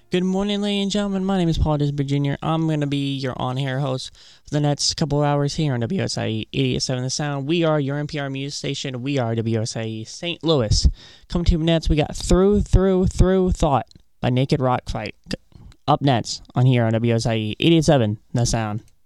Good morning, ladies and gentlemen. My name is Paul Disber Jr. I'm going to be your on-air host for the next couple of hours here on WSIE 88.7 The Sound. We are your NPR music station. We are WSIE St. Louis. Coming to you next, we got Through Thought by Naked Rock Fight. Up next on here on WSIE 88.7 The Sound.